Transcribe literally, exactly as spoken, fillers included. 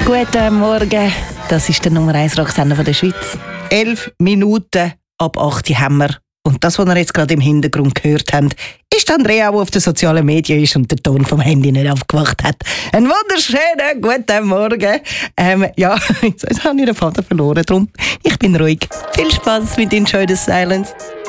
Guten Morgen, das ist der Nummer eins Rocksender der Schweiz. Elf Minuten ab acht haben wir. Und das, was ihr jetzt gerade im Hintergrund gehört habt, ist Andrea, der auf den sozialen Medien ist und den Ton vom Handy nicht aufgemacht hat. Einen wunderschönen guten Morgen. Ähm, ja, jetzt habe ich den Vater verloren, darum ich bin ruhig. Viel Spaß mit Enjoy the Silence.